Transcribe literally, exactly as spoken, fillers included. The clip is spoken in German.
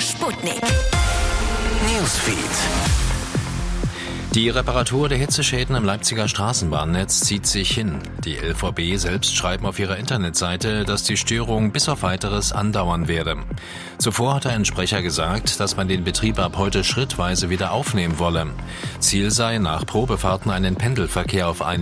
Sputnik. Newsfeed. Die Reparatur der Hitzeschäden im Leipziger Straßenbahnnetz zieht sich hin. Die L V B selbst schreiben auf ihrer Internetseite, dass die Störung bis auf Weiteres andauern werde. Zuvor hatte ein Sprecher gesagt, dass man den Betrieb ab heute schrittweise wieder aufnehmen wolle. Ziel sei, nach Probefahrten einen Pendelverkehr auf eine